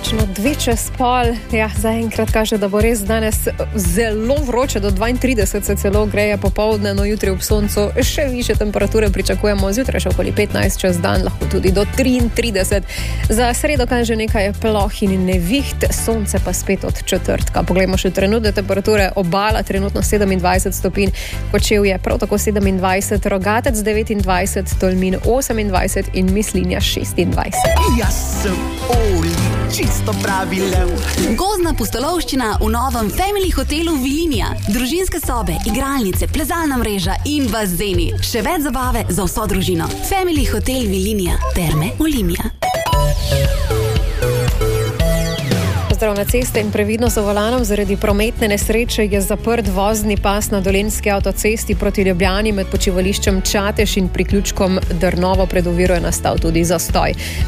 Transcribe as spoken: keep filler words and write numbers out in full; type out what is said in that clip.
točno dve čez pol. Ja, zaenkrat kaže, da bo res danes zelo vroče, do dvaintrideset se celo greje popoldne, no jutri ob soncu še više temperature pričakujemo, zjutraj še okoli petnajst, čez dan lahko tudi do triintrideset. Za sredo kaže nekaj ploh in neviht, sonce pa spet od četrtka. Poglejmo še trenutne temperature. Obala trenutno sedemindvajset stopinj, Kočevje prav tako sedemindvajset, Rogatec devetindvajset, Tolmin osemindvajset in Mislinja šestindvajset. Jaz sem Oli, čisto pravi lev. Gozdna pustolovščina v novem Family hotelu Vilinija. Družinske sobe, igralnice, plezalna mreža in bazeni. Še več zabave za vso družino. Family hotel Vilinija. Terme Olimia. Pozdrav na ceste in previdnost za volanom. Zaradi prometne nesreče je zaprt vozni pas na Dolenjski avtocesti proti Ljubljani med počivališčem Čatež in priključkom Drnovo. Pred oviro je nastal tudi zastoj.